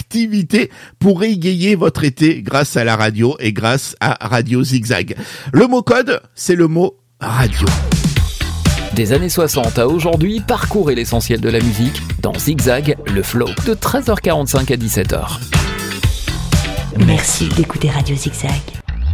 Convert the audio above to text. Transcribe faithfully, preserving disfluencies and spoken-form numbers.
activités pour égayer votre été grâce à la radio et grâce à Radio Zigzag. Le mot code, c'est le mot radio. Des années soixante à aujourd'hui, parcourez l'essentiel de la musique dans Zigzag, le flow, de treize heures quarante-cinq à dix-sept heures. Merci d'écouter Radio Zigzag.